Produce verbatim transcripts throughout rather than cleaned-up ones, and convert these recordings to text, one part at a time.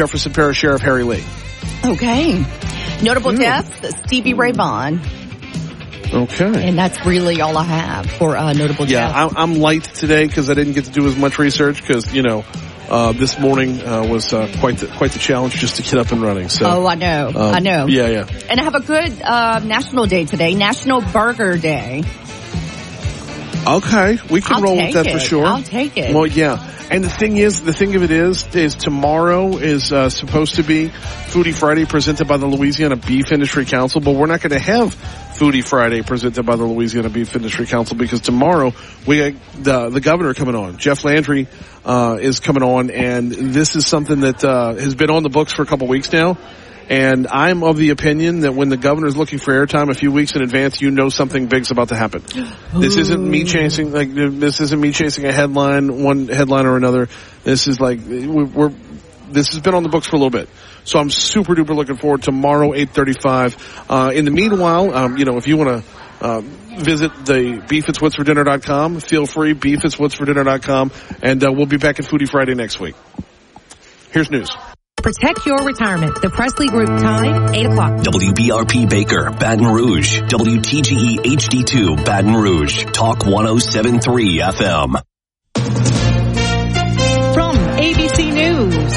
Jefferson Parish Sheriff Harry Lee. Okay. Notable Mm. deaths, Stevie Ray Vaughan. Okay. And that's really all I have for uh, notable Yeah, deaths. I'm, I'm light today because I didn't get to do as much research because, you know, uh, this morning uh, was uh, quite the, quite the challenge just to get up and running. So, oh, I know. um, I know. Yeah, yeah. And I have a good uh, national day today, National Burger Day. Okay, we can I'll roll with take that it. for sure. I'll take it. Well, yeah. And the thing is, the thing of it is, is tomorrow is uh, supposed to be Foodie Friday presented by the Louisiana Beef Industry Council, but we're not going to have Foodie Friday presented by the Louisiana Beef Industry Council because tomorrow we got the, the governor coming on. Jeff Landry uh, is coming on, and this is something that uh, has been on the books for a couple weeks now. And I'm of the opinion that when the governor is looking for airtime a few weeks in advance, you know something big's about to happen. This isn't me chasing, like, this isn't me chasing a headline, one headline or another. This is like, we're, this has been on the books for a little bit. So I'm super duper looking forward to tomorrow, eight thirty-five. Uh, in the meanwhile, um, you know, if you want to, uh, visit the beef it's what's for dinner dot com, feel free, beef it's what's for dinner dot com, and, uh, we'll be back at Foodie Friday next week. Here's news. Protect your retirement. The Presley Group time, eight o'clock. W B R P Baker, Baton Rouge. W T G E H D two, Baton Rouge. Talk one oh seven point three F M. From A B C News,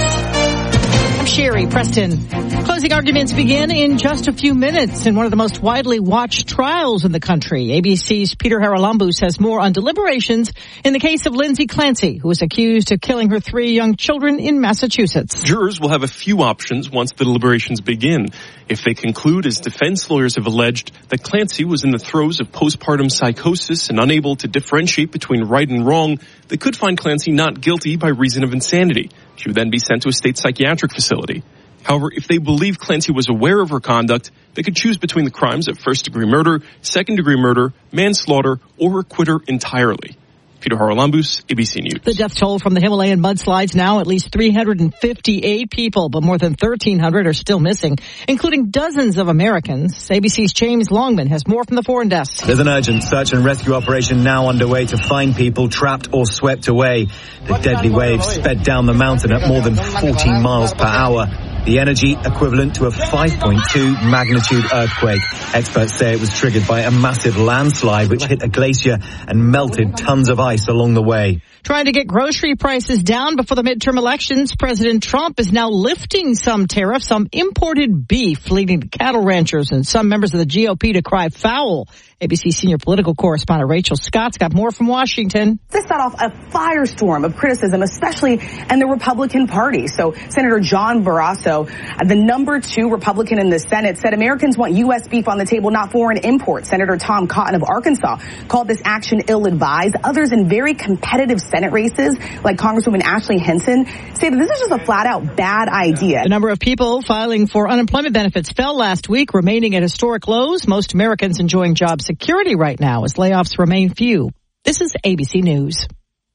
I'm Sherry Preston. Closing arguments begin in just a few minutes in one of the most widely watched trials in the country. A B C's Peter Haralambous has more on deliberations in the case of Lindsay Clancy, who is accused of killing her three young children in Massachusetts. Jurors will have a few options once the deliberations begin. If they conclude, as defense lawyers have alleged, that Clancy was in the throes of postpartum psychosis and unable to differentiate between right and wrong, they could find Clancy not guilty by reason of insanity. She would then be sent to a state psychiatric facility. However, if they believe Clancy was aware of her conduct, they could choose between the crimes of first-degree murder, second-degree murder, manslaughter, or acquit her entirely. Peter Haralambous, A B C News. The death toll from the Himalayan mudslides now at least three hundred fifty-eight people, but more than thirteen hundred are still missing, including dozens of Americans. A B C's James Longman has more from the foreign desk. There's an urgent search and rescue operation now underway to find people trapped or swept away. The deadly waves sped down the mountain at more than fourteen miles per hour. The energy equivalent to a five point two magnitude earthquake. Experts say it was triggered by a massive landslide which hit a glacier and melted tons of ice along the way. Trying to get grocery prices down before the midterm elections, President Trump is now lifting some tariffs on imported beef, leading to cattle ranchers and some members of the G O P to cry foul. A B C senior political correspondent Rachel Scott's got more from Washington. This set off a firestorm of criticism, especially in the Republican Party. So Senator John Barrasso, the number two Republican in the Senate, said Americans want U S beef on the table, not foreign imports. Senator Tom Cotton of Arkansas called this action ill-advised. Others in very competitive Senate races, like Congresswoman Ashley Hinson, say that this is just a flat-out bad idea. The number of people filing for unemployment benefits fell last week, remaining at historic lows. Most Americans enjoying job security right now as layoffs remain few. This is A B C News.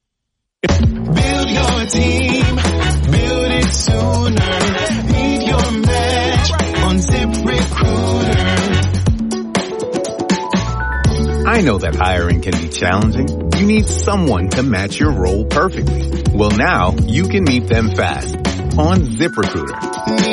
Build your team, build it sooner. Need your match on ZipRecruiter. I know that hiring can be challenging. You need someone to match your role perfectly. Well, now you can meet them fast on ZipRecruiter.